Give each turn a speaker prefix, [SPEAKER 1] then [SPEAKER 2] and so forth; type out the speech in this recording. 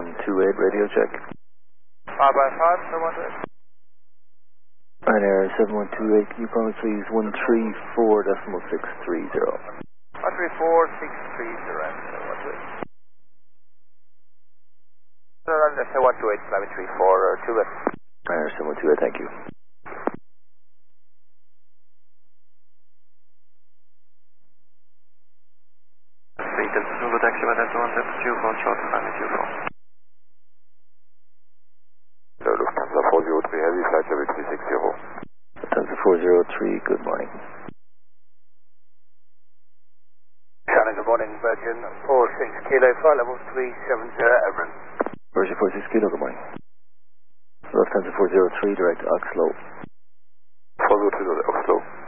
[SPEAKER 1] 7128, radio check.
[SPEAKER 2] 555, 718.
[SPEAKER 1] Ryanair 7128, can you call me please 134.630?
[SPEAKER 2] 134,630. Ryanair 7128, climbing 34, 2
[SPEAKER 1] Ryanair 7128, thank you.
[SPEAKER 3] Zulu taxi by Delta 172, call short, climbing 24.
[SPEAKER 4] Lufthansa 403 Heavy, flight level 360.
[SPEAKER 1] Lufthansa 403, good morning.
[SPEAKER 2] Shannon, good morning, Virgin 46 Kilo, flight level 370, Everett.
[SPEAKER 1] Virgin 46 Kilo, good morning. Lufthansa 403, direct Oxlow.
[SPEAKER 4] 403 Oxlow.